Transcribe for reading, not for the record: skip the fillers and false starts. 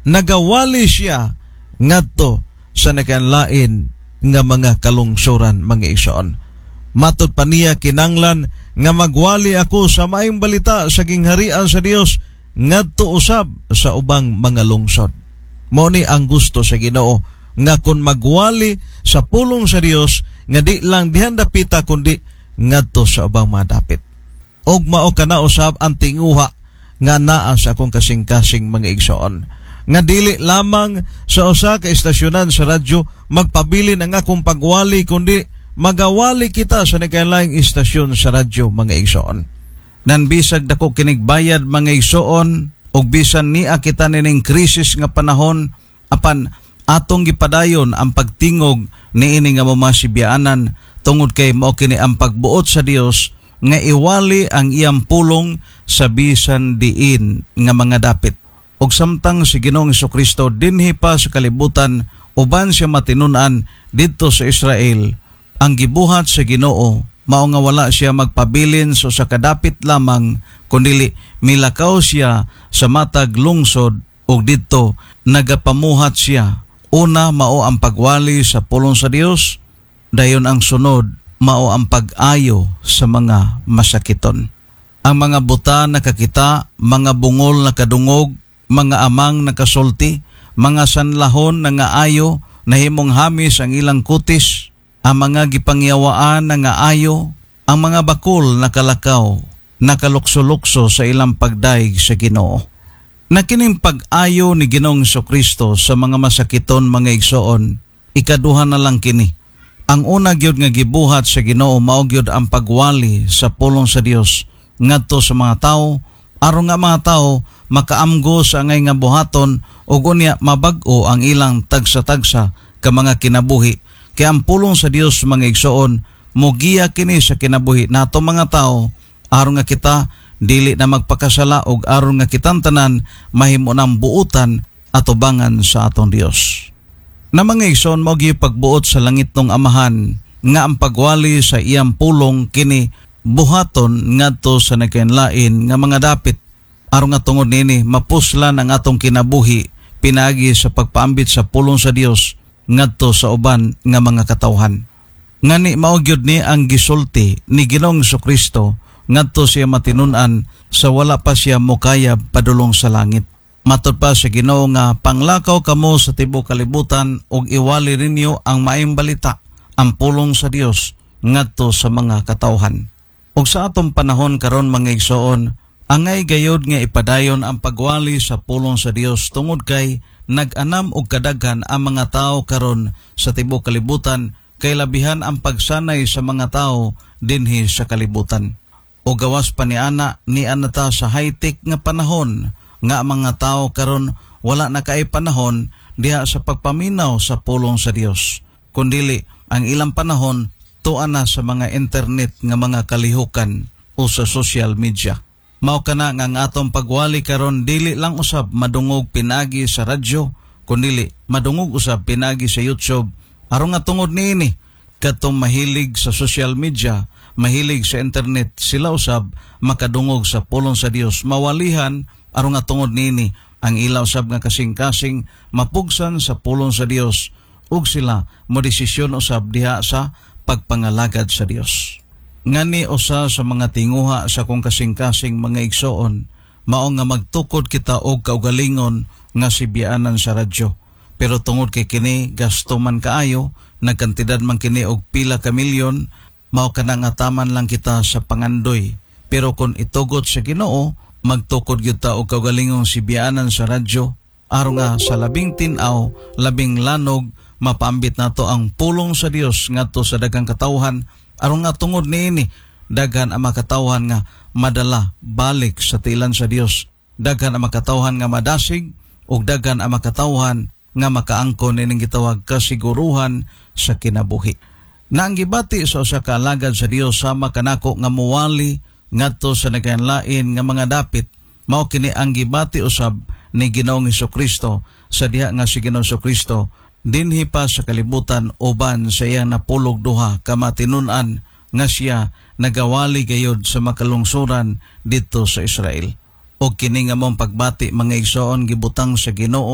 nagawali siya ngadto sa nakanlain nga mga kalungsuran mga igsoon. Matod pa niya kinanglan nga magwali ako sa maayong balita sa gingharian sa Dios ngadto usab sa ubang mga lungsod. Mao ni ang gusto sa Ginoo nga kun magwali sa pulong sa Dios nga di lang dihan dapita kundi ngadto sa ubang mga dapit. Og mao kana usab ang tinguha nga naa sa akong kasing-kasing mga igsoon. Nga dili lamang sa usa ka istasyonan sa radyo magpabilin ang akong pagwali kundi magawali kita sa nagkalaing istasyon sa radyo mga igsoon. Nan bisag dako kinigbayad mga igsoon og bisan niya kita nining krisis nga panahon apan atong gipadayon ang pagtingog niini nga mamasibiyaanan tungod kay mao kini ang pagbuot sa Dios nga iwali ang iyang pulong sa bisan diin nga mga dapit. Og samtang si Ginoong Jesucristo dinhi pa sa kalibutan uban siya matinun-an didto sa Israel, ang gibuhat sa Ginoo mao nga wala siya magpabilin so sa kadapit lamang kundi milakaw siya sa matag lungsod ug didto nagapamuhat siya. Una mao ang pagwali sa pulong sa Dios, dayon ang sunod mao ang pag-ayo sa mga masakiton. Ang mga buta nakakita, mga bungol nakadungog, mga amang nakasulti, mga sanlahon na nga ayo, nahimong hamis ang ilang kutis, ang mga gipangyawaan na nga ayo, ang mga bakol nakalakaw, nakalukso-lukso sa ilang pagdaig sa Ginoo. Nakining pag-ayo ni Ginoong Jesucristo sa mga masakiton mga igsoon, ikaduha na lang kini. Ang una gyud nga gibuhat sa Ginoo mao gyud ang pagwali sa pulong sa Dios ngadto sa mga tawo aron nga mga tawo makaamgo sa angay nga buhaton ug unya mabag-o ang ilang tagsa-tagsa ka mga kinabuhi. Kaya ang pulong sa Dios mga igsoon mogiya kini sa kinabuhi nato mga tawo aron nga kita dili na magpakasala ug aron nga kitang tanan mahimo nang buutan atubangan sa atong Dios. Na mga igsoon mao gyud pagbuot sa langit ng Amahan nga ang pagwali sa iyang pulong kini buhaton ngadto sa nagkainlain nga mga dapit aron nga tungod nini mapuslan ang atong kinabuhi pinagi sa pagpaambit sa pulong sa Dios ngadto sa uban nga mga katawhan. Ngani mao gyud ni ang gisulti ni Ginoong Jesucristo ngadto siya matinun-an sa wala pa siya mokayab padulong sa langit. Matod pa sa Ginoo nga panglakaw kamo sa tibuok kalibutan ug iwali ninyo ang maayong balita, ang pulong sa Dios ngadto sa mga katawhan. Ug sa atong panahon karon mga igsoon, angay gayod nga ipadayon ang pagwali sa pulong sa Dios tungod kay nag-anam og kadaghan ang mga tawo karon sa tibuok kalibutan kay labihan ang pagsanay sa mga tawo dinhi sa kalibutan. O gawas pa ni ana ta sa high-tech nga panahon nga mga tawo karon wala na kay panahon diha sa pagpaminaw sa pulong sa Dios. Kundili ang ilang panahon tuan na sa mga internet nga mga kalihukan o sa social media. Mao kana nga ang atong pagwali karon dili lang usab madungog pinagi sa radyo kundi madungog usab pinagi sa YouTube aron nga tungod niini katong mahilig sa social media, mahilig sa internet, sila usab makadungog sa pulong sa Dios, mawalihan aron nga tungod niini ang ila usab nga kasing-kasing mapugsan sa pulong sa Dios ug sila modesisyon usab diha sa pagpangalagad sa Dios. Ngani usa sa mga tinguha sa kong kasing-kasing mga igsoon mao nga magtukod kita og kaugalingon nga sibiyaanan sa radyo. Pero tungod kay kini gasto man kaayo, nagkantidad man kini og pila ka milyon, mao kana nga taman lang kita sa pangandoy. Pero kung itugot sa Ginoo, magtukod gyud ta og kaugalingong sibiyaanan sa radyo aron nga sa labing tin-aw, labing lanog mapaambit nato ang pulong sa Dios ngadto sa daghang katawhan aron nga tungod niini daghan ang makatawhan nga madala balik sa tilan sa Dios, daghan ang makatawhan nga madasig ug daghan ang makatawhan nga makaangkon ining gitawag kasiguruhan sa kinabuhi. Na ang gibati sa usa ka alagad sa Dios sama kanako nga muwali ngadto sa nagkainlain nga mga dapit mao kini ang gibati usab ni Ginoong Jesucristo sa diha nga si Ginoong Jesucristo dinhi pa sa kalibutan uban sa iyang napulog duha ka matinun-an nga siya nagawali gayud sa makalungsuran dito sa Israel. O kini nga mong pagbati mga igsoon gibutang sa Ginoo